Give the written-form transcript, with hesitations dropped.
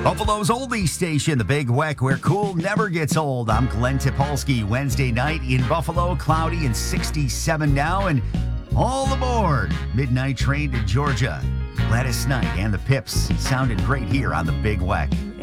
Buffalo's oldie station, the Big Weck, where cool never gets old. I'm Glenn Topolsky. Wednesday night in Buffalo, cloudy and 67 now, and all aboard. Midnight train to Georgia. Gladys Knight and the Pips sounded great here on the Big Weck.